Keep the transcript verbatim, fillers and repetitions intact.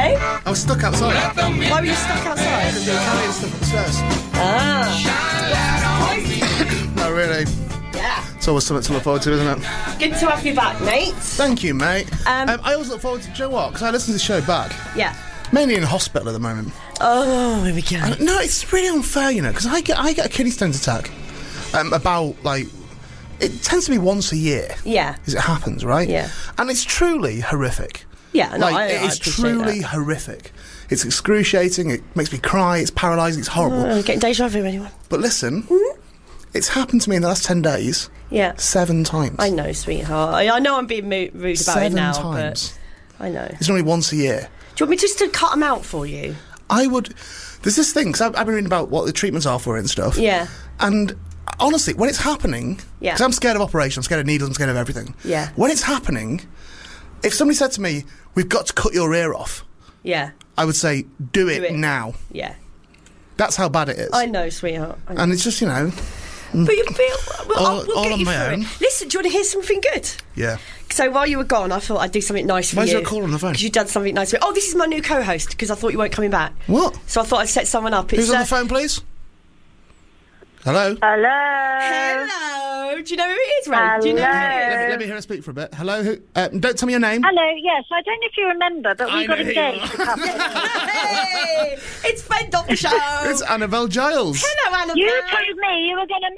Eh? I was stuck outside. Why were you stuck outside? Because they were carrying stuff upstairs. Ah. No, really. Yeah. It's always something to look forward to, isn't it? Good to have you back, mate. Thank you, mate. Um, Um, I always look forward to, do you know what? Because I listen to the show back. Yeah. Mainly in hospital at the moment. Oh, here we go. And, no, it's really unfair, you know, because I get I get a kidney stones attack. Um, about like it tends to be once a year. Yeah. As it happens, right? Yeah. And it's truly horrific. Yeah, no, like I, it I is appreciate truly that. horrific. It's excruciating. It makes me cry. It's paralysing. It's horrible. Oh, getting deja vu, anyone? But listen, it's happened to me in the last ten days. Yeah. Seven times. I know, sweetheart. I, I know I'm being mo- rude about Seven it now, times. but I know. It's only once a year. Do you want me just to cut them out for you? I would. There's this thing because I've, I've been reading about what the treatments are for it and stuff. Yeah. And honestly, when it's happening, Yeah. because I'm scared of operation, I'm scared of needles, I'm scared of everything. Yeah. When it's happening, if somebody said to me, "We've got to cut your ear off," Yeah. I would say, "Do it, Do it. now." Yeah. That's how bad it is. I know, sweetheart. I know. And it's just, you know, But you feel... Well, All- I'll- we'll all get on you my through own. it. Listen, do you want to hear something good? yeah. So while you were gone, I thought I'd do something nice for Why is you. there a caller on the phone? Because you've done something nice for me. Oh, this is my new co-host, because I thought you weren't coming back. What? So I thought I'd set someone up. It's, Who's on uh, the phone, please? Hello? Hello. Hello. Do you know who it is, Ray? Do you know who it Let is? me, let me hear her speak for a bit. Hello? Who, uh, don't tell me your name. Hello, yes, I don't know if you remember, but I we got know who you engaged are. a couple of Hey, it's Fend off the show. It's Annabelle Giles. Hello, Annabelle. You told me you were going to